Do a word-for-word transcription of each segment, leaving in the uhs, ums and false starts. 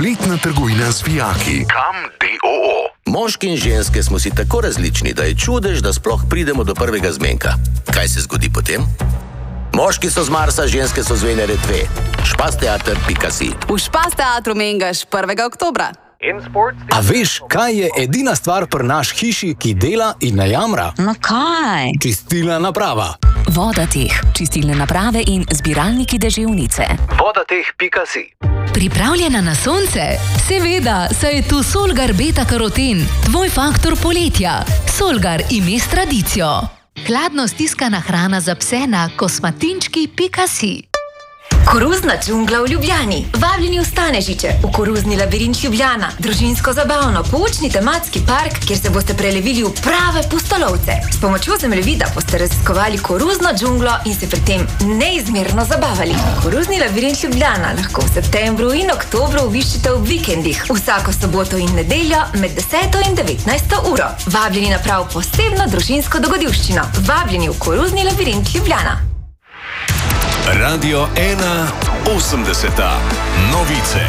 Spletna trgovina z vijaki. Kam D O O. Moški in ženske smo si tako različni, da je čudež, da sploh pridemo do prvega zmenka. Kaj se zgodi potem? Moški so z Marsa, ženske so z Venere dve. Špasteater pika si. V Špasteatru mengaš prvega oktobra. A veš, kaj je edina stvar pri naš hiši, ki dela in ne jamra? No kaj? Čistilna naprava. Vodateh, čistilne naprave in zbiralniki deževnice. Vodateh pika si. Pripravljena na sonce? Seveda, saj je tu Solgar beta-karoten, tvoj faktor poletja. Solgar ime s tradicijo. Hladno stiskana hrana za pse na kosmatinčki pika si. Koruzna džungla v Ljubljani. Vabljeni v Stanežiče, v koruzni labirint Ljubljana. Družinsko zabavno, poučni tematski park, kjer se boste prelevili v prave pustolovce. S pomočjo zemljevida boste raziskovali koruzno džunglo in se pri tem neizmerno zabavali. Koruzni labirint Ljubljana lahko v septembru in oktobru obiščite v vikendih, vsako soboto in nedeljo med deseto in devetnajsto uro. Vabljeni na prav posebno družinsko dogodivščino. Vabljeni v koruzni labirint Ljubljana. Radio ena osemdeseta. Novice.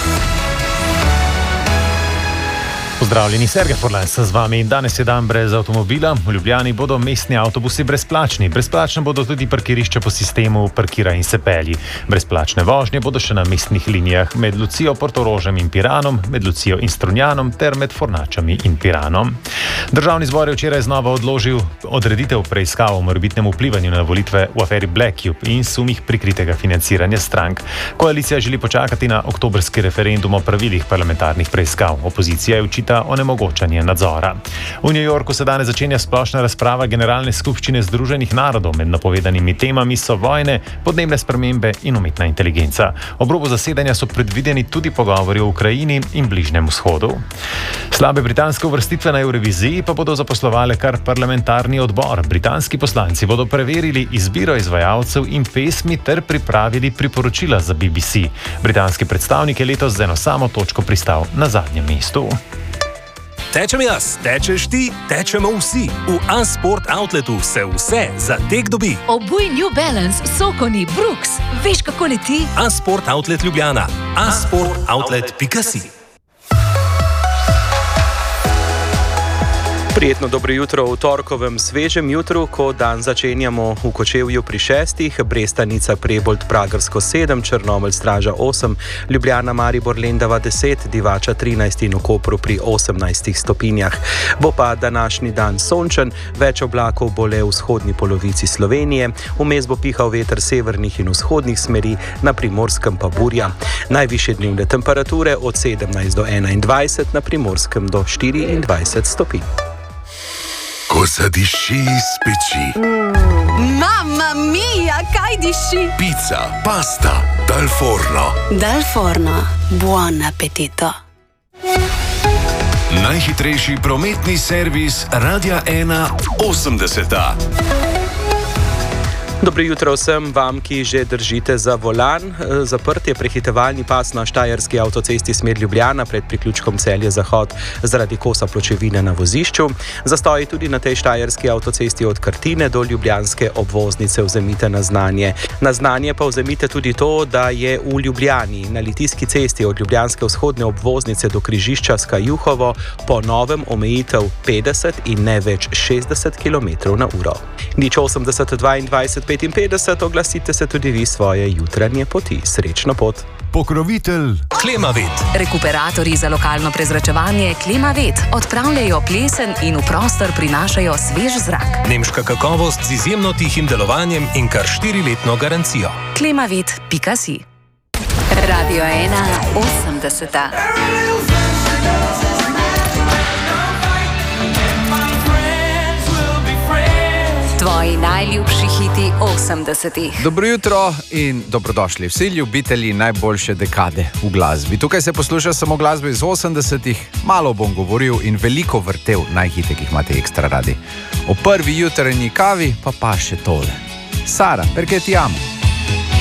Pozdravljeni, Sergej Forlajn sem z vami. Danes je dan brez avtomobila. V Ljubljani bodo mestni avtobusi brezplačni. Brezplačne bodo tudi parkirišče po sistemu parkiraj in se pelji. Brezplačne vožnje bodo še na mestnih linijah med Lucijo, Portorožem in Piranom, med Lucijo in Strunjanom ter med Fornačami in Piranom. Državni zbor je včeraj znova odložil odreditev preiskav o morebitnem vplivanju na volitve v aferi Black Cube in sumih prikritega financiranja strank. Koalicija želi počakati na oktobrski referendum o pravilih parlamentarnih preiskav. Opozicija je očitala onemogočanje nadzora. V New Yorku se danes začenja splošna razprava Generalne skupščine Združenih narodov. Med napovedanimi temami so vojne, podnebne spremembe in umetna inteligenca. Ob robu zasedanja so predvideni tudi pogovori o Ukrajini in Bližnjem vzhodu. Slabe britanske uvrstitve na Evroviziji pa bodo zaposlovale kar parlamentarni odbor. Britanski poslanci bodo preverili izbiro izvajalcev in pesmi ter pripravili priporočila za B B C. Britanski predstavnik je letos z eno samo točko pristal na zadnjem mestu. Tečem jaz, tečeš ti, tečemo vsi. V A-Sport Outletu se vse za tek dobi. Obuj New Balance, Sokoni, Brooks. Veš, kako leti? A-Sport Outlet Ljubljana. a sport outlet pika si. Prijetno dobro jutro v torkovem svežem jutru, ko dan začenjamo v Kočevju pri šestih, Brestanica, Prebold, Pragersko sedem, Črnomelj, Straža osem, Ljubljana, Maribor, Lendava deset, Divača trinajst in v Kopru pri osemnajstih stopinjah. Bo pa današnji dan sončen, več oblakov bo le v vzhodni polovici Slovenije, vmes bo pihal veter severnih in vzhodnih smeri, na Primorskem pa burja. Najvišje dnevne temperature od sedemnajst do enaindvajset, na Primorskem do štiriindvajset stopinj. Ko zadiši iz peči. Mm. Mamma mia, kaj diši? Pizza, pasta, dal forno. Dal forno, buon appetito. Najhitrejši prometni servis Radia ena osemdeseta. Dobro jutro vsem vam, ki že držite za volan. Zaprt je prehitevalni pas na štajerski avtocesti smer Ljubljana pred priključkom Celje-Zahod zaradi kosa pločevine na vozišču. Zastoji tudi na tej štajerski avtocesti od Krtine do ljubljanske obvoznice vzemite na znanje. Na znanje pa vzemite tudi to, da je v Ljubljani na Litijski cesti od ljubljanske vzhodne obvoznice do križišča s Kajuhovo po novem omejitev petdeset in ne več šestdeset kilometrov na uro. Nič osemdeset dvaindvajset petinpetdeset, oglasite se tudi vi svoje jutranje poti. Srečno pot. Pokrovitelj Klimavet. Rekuperatorji za lokalno prezračevanje Klimavet odpravljajo plesen in v prostor prinašajo svež zrak. Nemška kakovost z izjemno tihim delovanjem in kar štiriletno garancijo. klimavet pika si. Radio ena osemdeseta. Tvoji najljubši hiti osemdesetih. Dobro jutro in dobrodošli vsi ljubitelji najboljše dekade v glasbi. Tukaj se posluša samo glasbe iz osemdesetih, malo bom govoril in veliko vrtel najhite, ki jih imate ekstra radi. O prvi jutranji kavi pa pa še tole. Sara, perché ti amo?